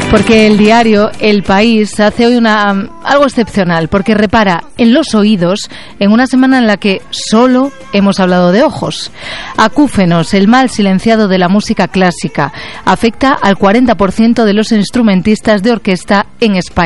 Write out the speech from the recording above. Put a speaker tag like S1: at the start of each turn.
S1: Porque el diario El País hace hoy algo excepcional, porque repara en los oídos en una semana en la que solo hemos hablado de ojos. Acúfenos, el mal silenciado de la música clásica, afecta al 40% de los instrumentistas de orquesta en España.